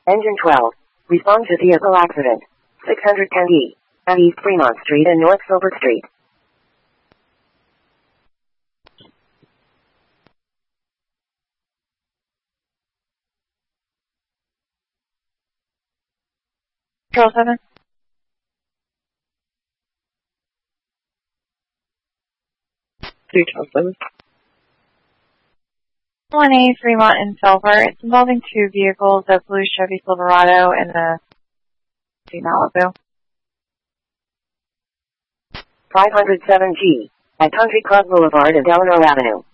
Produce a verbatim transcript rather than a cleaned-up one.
Engine twelve. Respond to vehicle accident. six hundred ten E. At East Fremont Street and North Silver Street. Control seven. three twelve seven. one A, Fremont and Silver. It's involving two vehicles, a blue Chevy Silverado and a Malibu. five hundred seven G. At Country Club Boulevard and Delano Avenue.